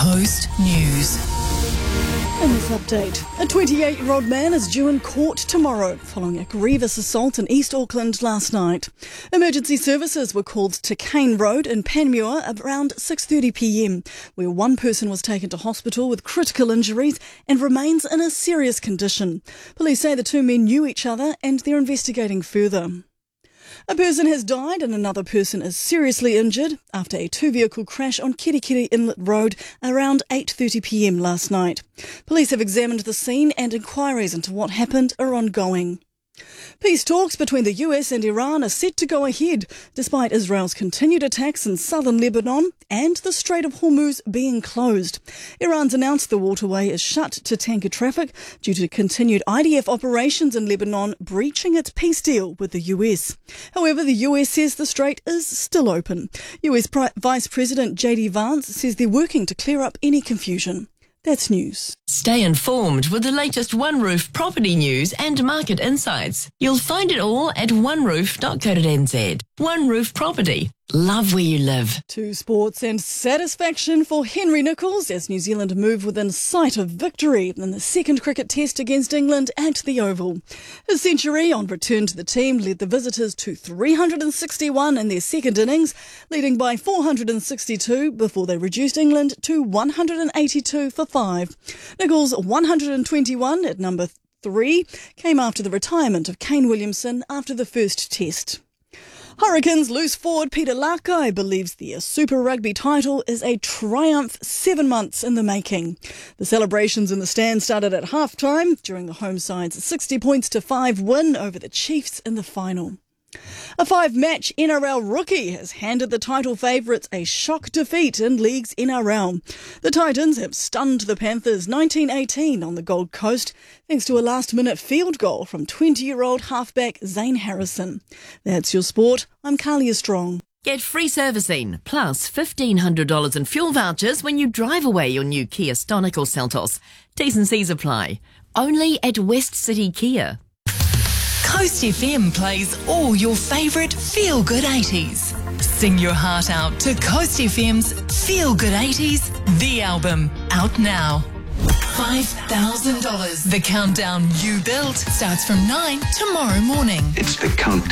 Coast News. In this update, a 28-year-old man is due in court tomorrow following a grievous assault in East Auckland last night. Emergency services were called to Cane Road in Panmure around 6:30 p.m, where one person was taken to hospital with critical injuries and remains in a serious condition. Police say the two men knew each other and they're investigating further. A person has died and another person is seriously injured after a two-vehicle crash on Kirikiri Inlet Road around 8:30 p.m. last night. Police have examined the scene and inquiries into what happened are ongoing. Peace talks between the US and Iran are set to go ahead, despite Israel's continued attacks in southern Lebanon and the Strait of Hormuz being closed. Iran's announced the waterway is shut to tanker traffic due to continued IDF operations in Lebanon breaching its peace deal with the US. However, the US says the strait is still open. US Vice President JD Vance says they're working to clear up any confusion. That's news. Stay informed with the latest OneRoof property news and market insights. You'll find it all at oneroof.co.nz. OneRoof Property. Love where you live. To sports and satisfaction for Henry Nicholls as New Zealand move within sight of victory in the second cricket test against England at the Oval. His century on return to the team led the visitors to 361 in their second innings, leading by 462 before they reduced England to 182 for 5. Nicholls' 121 at number 3 came after the retirement of Kane Williamson after the first test. Hurricanes loose forward Peter Lakai believes the Super Rugby title is a triumph 7 months in the making. The celebrations in the stand started at half-time during the home side's 60-5 win over the Chiefs in the final. A 5-match NRL rookie has handed the title favourites a shock defeat in League's NRL. The Titans have stunned the Panthers 19-18 on the Gold Coast thanks to a last-minute field goal from 20-year-old halfback Zane Harrison. That's your sport. I'm Kalia Strong. Get free servicing plus $1,500 in fuel vouchers when you drive away your new Kia Stonic or Seltos. T's and C's apply. Only at West City Kia. Coast FM plays all your favourite feel-good 80s. Sing your heart out to Coast FM's Feel Good 80s, the album, out now. $5,000. The countdown you built starts from 9 tomorrow morning. It's the countdown.